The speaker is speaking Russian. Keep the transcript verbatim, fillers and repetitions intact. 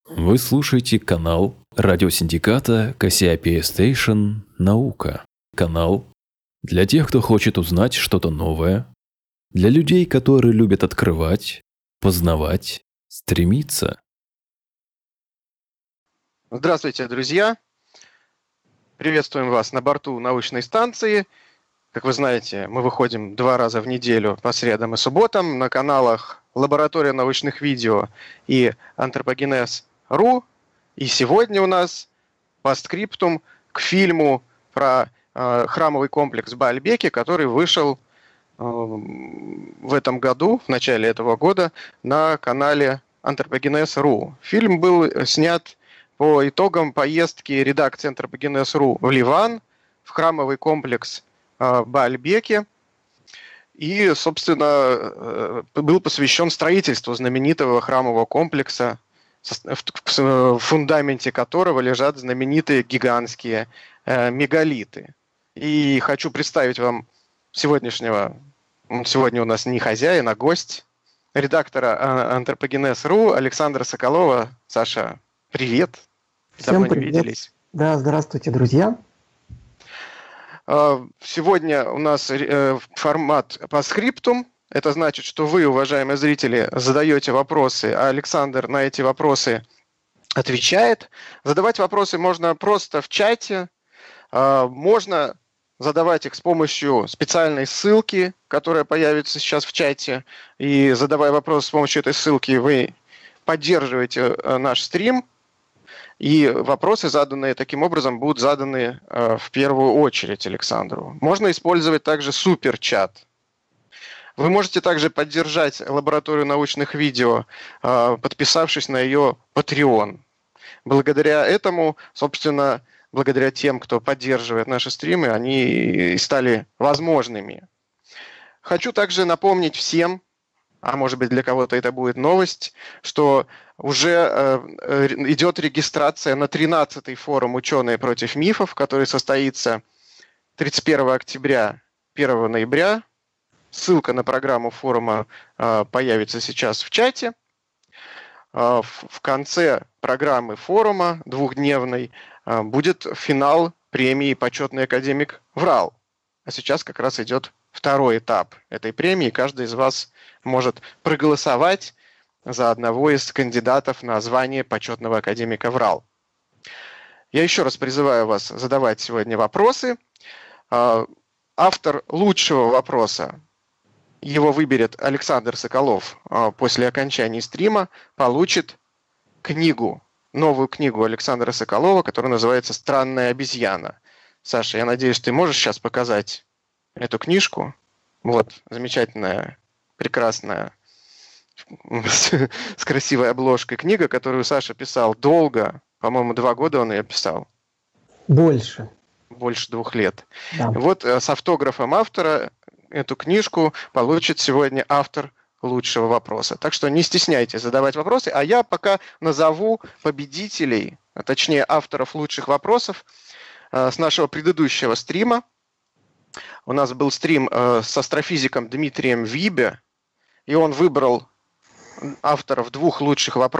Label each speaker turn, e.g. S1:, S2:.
S1: Вы слушаете канал радиосиндиката Кассиопея Station «Наука». Канал для тех, кто хочет узнать что-то новое, для людей, которые любят открывать, познавать, стремиться.
S2: Здравствуйте, друзья! Приветствуем вас на борту научной станции. Как вы знаете, мы выходим два раза в неделю по средам и субботам на каналах «Лаборатория научных видео» и «Антропогенез точка ру». И сегодня у нас постскриптум к фильму про э, храмовый комплекс Баальбеки, который вышел э, в этом году, в начале этого года, на канале «Антропогенез точка ру». Фильм был снят по итогам поездки редакции «Антропогенез точка ру» в Ливан, в храмовый комплекс э, Баальбеки. И, собственно, был посвящен строительству знаменитого храмового комплекса, в фундаменте которого лежат знаменитые гигантские э, мегалиты. И хочу представить вам сегодняшнего, сегодня у нас не хозяин, а гость, редактора «Антропогенез точка ру» Александра Соколова. Саша, привет!
S3: Всем
S2: Давно
S3: привет.
S2: не виделись.
S3: Да, здравствуйте, друзья.
S2: Сегодня у нас формат по скриптум. Это значит, что вы, уважаемые зрители, задаете вопросы, а Александр на эти вопросы отвечает. Задавать вопросы можно просто в чате, можно задавать их с помощью специальной ссылки, которая появится сейчас в чате. И задавая вопрос с помощью этой ссылки, вы поддерживаете наш стрим. И вопросы, заданные таким образом, будут заданы э, в первую очередь Александру. Можно использовать также суперчат. Вы можете также поддержать лабораторию научных видео, э, подписавшись на ее Patreon. Благодаря этому, собственно, благодаря тем, кто поддерживает наши стримы, они и стали возможными. Хочу также напомнить всем, а может быть для кого-то это будет новость, что уже э, идет регистрация на тринадцатый форум «Ученые против мифов», который состоится тридцать первого октября — первого ноября. Ссылка на программу форума э, появится сейчас в чате. Э, в, в конце программы форума двухдневной э, будет финал премии «Почетный академик ВРАЛ». А сейчас как раз идет второй этап этой премии. Каждый из вас может проголосовать за одного из кандидатов на звание почетного академика ВРАЛ. Я еще раз призываю вас задавать сегодня вопросы. Автор лучшего вопроса, его выберет Александр Соколов после окончания стрима, получит книгу, новую книгу Александра Соколова, которая называется «Странная обезьяна». Саша, я надеюсь, ты можешь сейчас показать эту книжку. Вот, замечательная, прекрасная, с красивой обложкой книга, которую Саша писал долго, по-моему, два года он ее писал.
S3: Больше.
S2: Больше двух лет.
S3: Да.
S2: Вот с автографом автора эту книжку получит сегодня автор лучшего вопроса. Так что не стесняйтесь задавать вопросы, а я пока назову победителей, а точнее авторов лучших вопросов с нашего предыдущего стрима. У нас был стрим с астрофизиком Дмитрием Вибе, и он выбрал авторов двух лучших вопросов.